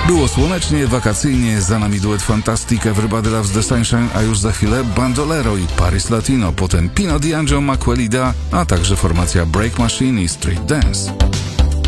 Było słonecznie, wakacyjnie, za nami duet Fantastic, Everybody Loves the Sunshine, a już za chwilę Bandolero i Paris Latino, potem Pino D'Angelo, Maquelida, a także formacja Break Machine i Street Dance.